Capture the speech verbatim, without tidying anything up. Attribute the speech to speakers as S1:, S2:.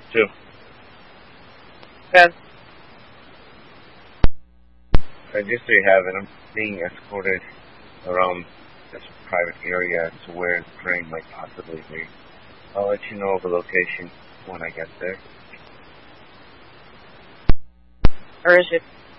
S1: Two.
S2: Ten.
S1: I just so you have it, I'm being escorted around this private area to where the train might possibly be. I'll let you know the location when I get there.
S2: Where is it?